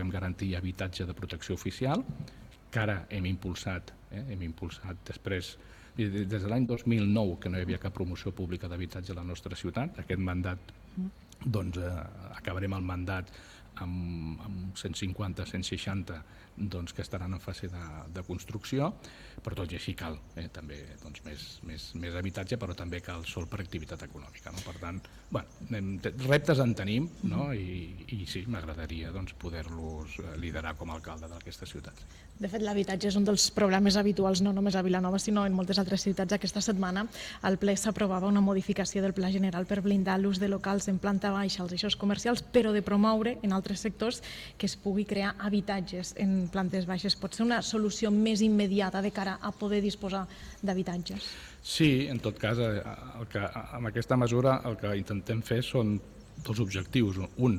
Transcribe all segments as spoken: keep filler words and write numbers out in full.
podríem garantir habitatge de protecció oficial, que ara hem impulsat, eh, hem impulsat després, des de l'any dos mil nou que no hi havia cap promoció pública d'habitatge a la nostra ciutat. Aquest mandat, doncs eh, acabarem el mandat amb, amb cent cinquanta, cent seixanta doncs, que estaran en fase de, de construcció, però tot i així cal eh, també doncs, més, més, més habitatge, però també cal sol per activitat econòmica. No? Per tant, bueno, anem, reptes en tenim, no? I, i sí, m'agradaria doncs, poder-los liderar com a alcalde d'aquesta ciutat. De fet, l'habitatge és un dels problemes habituals no només a Vilanova, sinó en moltes altres ciutats. Aquesta setmana al ple s'aprovava una modificació del Pla General per blindar l'ús de locals en planta baixa als eixos comercials, però de promoure en altres sectors que es pugui crear habitatges en plantes baixes. Pot ser una solució més immediata de cara a poder disposar d'habitatges? Sí, en tot cas, el que, amb aquesta mesura el que intentem fer són dos objectius. Un,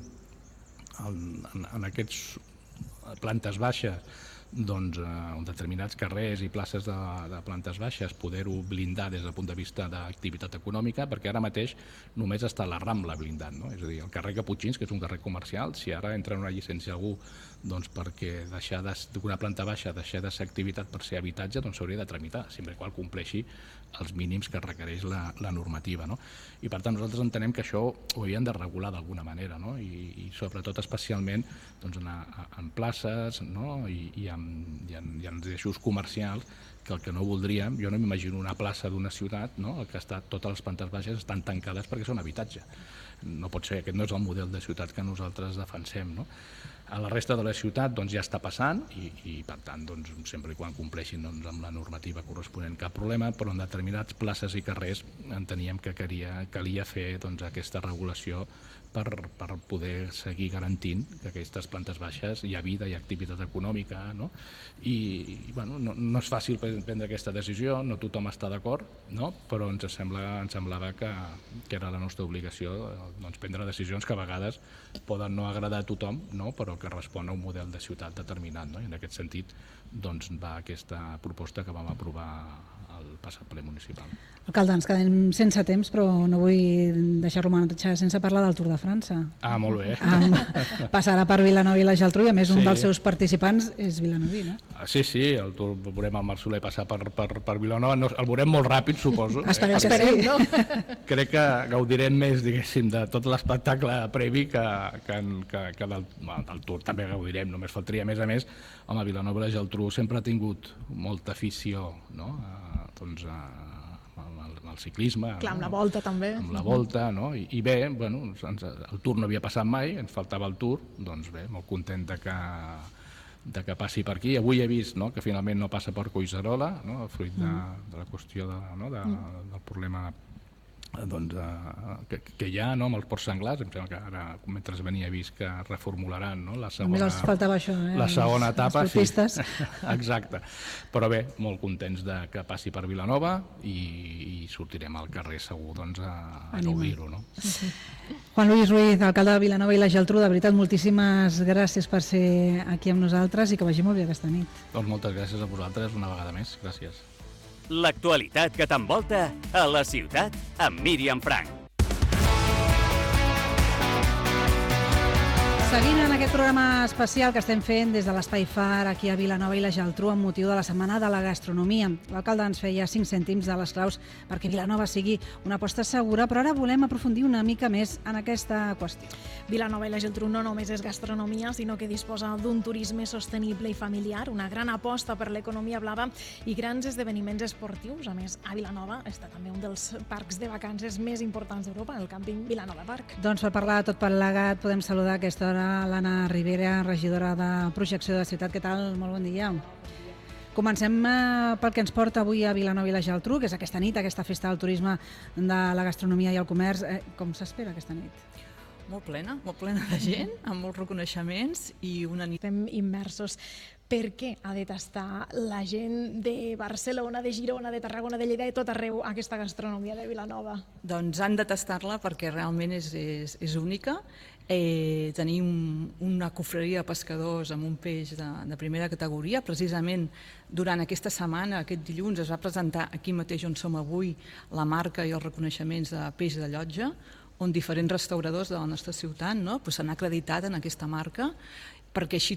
en, en, en aquests plantes baixes, doncs, en determinats carrers i places de, de plantes baixes poder-ho blindar des del punt de vista d'activitat econòmica, perquè ara mateix només està la Rambla blindat, no? És a dir, el carrer Caputxins, que és un carrer comercial, si ara entra en una llicència algú doncs, perquè deixar d'una planta baixa deixar de ser activitat per ser habitatge, doncs s'hauria de tramitar, sempre que compleixi els mínims que requereix la, la normativa. No? I per tant nosaltres entenem que això ho hauríem de regular d'alguna manera, no? I, i sobretot especialment doncs, en, en places, no? I, i, en, i, en, i en eixos comercials, que el que no voldríem, jo no m'imagino una plaça d'una ciutat, no? Que està, totes les plantes baixes estan tancades perquè són habitatge. No pot ser, aquest no és el model de ciutat que nosaltres defensem. No? A la resta de la ciutat doncs, ja està passant i, i per tant, doncs, sempre i quan compleixin doncs, amb la normativa corresponent cap problema, però en determinats places i carrers enteníem que calia, calia fer doncs, aquesta regulació per, per poder seguir garantint que aquestes plantes baixes hi ha vida, hi ha activitat econòmica, no? I, i bueno, no, no és fàcil prendre aquesta decisió, no tothom està d'acord, no? Però ens, sembla, ens semblava que, que era la nostra obligació doncs, prendre decisions que a vegades poden no agradar a tothom, no? Però que respon a un model de ciutat determinat, no? I en aquest sentit doncs, va aquesta proposta que vam aprovar al passat ple municipal. Alcalde, ens quedem sense temps, però no vull deixar-lo marxar sense parlar del Tour de França. Ah, molt bé. Um, passarà per Vilanova i la Geltrú i a més sí. Un dels seus participants és vilanoví, no? Sí, sí, el Tour veurem el Marc Soler passar per, per, per Vilanova, no, el veurem molt ràpid, suposo. Esperem, eh? esperem, no? Crec que gaudirem més, diguéssim, de tot l'espectacle previ que, que, que, que del, bueno, del Tour també gaudirem, només faltaria. A més a més, home, Vilanova i la Geltrú sempre ha tingut molta afició, no? A, doncs, a, amb el, el ciclisme. Clar, amb no? la volta també. Amb la volta, no? I, i bé, bueno, ens, el Tour no havia passat mai, ens faltava el Tour, doncs bé, molt content de que, de que passi per aquí. Avui he vist no? Que finalment no passa per Collserola, no? Fruit de, de la qüestió de, no? de, del problema doncs, uh, que, que hi ha no? Amb els ports senglars. Em sembla que ara, mentre venia, he vist que reformularan no? la segona, només els faltava això, eh? la segona etapa. Sí. Exacte. Però bé, molt contents de que passi per Vilanova i, i sortirem al carrer segur doncs, a, a gaudir-ho. No? Sí. Juan Luis Ruiz, alcalde de Vilanova i la Geltrú, de veritat, moltíssimes gràcies per ser aquí amb nosaltres i que vagi molt bé aquesta nit. Doncs moltes gràcies a vosaltres una vegada més. Gràcies. L'actualitat que t'envolta a la ciutat amb Míriam Frank. Seguint en aquest programa especial que estem fent des de l'Espai Far aquí a Vilanova i la Geltrú amb motiu de la Setmana de la Gastronomia. L'alcalde ens feia cinc cèntims de les claus perquè Vilanova sigui una aposta segura, però ara volem aprofundir una mica més en aquesta qüestió. Vilanova i la Geltrú no només és gastronomia, sinó que disposa d'un turisme sostenible i familiar, una gran aposta per l'economia blava i grans esdeveniments esportius. A més, a Vilanova està també un dels parcs de vacances més importants d'Europa, el càmping Vilanova Park. Doncs per parlar tot plegat podem saludar a aquesta hora l'Anna Rivera, regidora de Projecció de la Ciutat. Què tal? Molt bon dia. Comencem pel que ens porta avui a Vilanova i la Geltrú, que és aquesta nit, aquesta festa del turisme, de la gastronomia i el comerç. Com s'espera aquesta nit? Molt plena, molt plena de gent, amb molts reconeixements i una nit... Estem immersos. Per què ha de tastar la gent de Barcelona, de Girona, de Tarragona, de Lleida, de tot arreu, aquesta gastronomia de Vilanova? Doncs han de tastar-la perquè realment és, és, és única. Eh, tenim una confraria de pescadors amb un peix de, de primera categoria. Precisament durant aquesta setmana, aquest dilluns, es va presentar aquí mateix on som avui la marca i els reconeixements de peix de llotja, on diferents restauradors de la nostra ciutat no? pues s'han acreditat en aquesta marca, perquè així